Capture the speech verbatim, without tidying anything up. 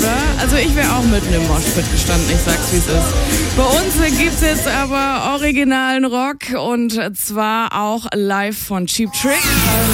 oder? Also ich wäre auch mitten im Moshpit gestanden, ich sag's wie es ist. Bei uns gibt's jetzt aber originalen Rock und zwar auch live von Cheap Trick.